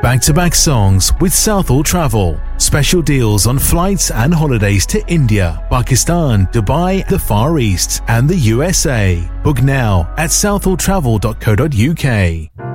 back-to-back songs with Southall Travel. Special deals on flights and holidays to India, Pakistan, Dubai, the Far East and the USA. Book now at southalltravel.co.uk.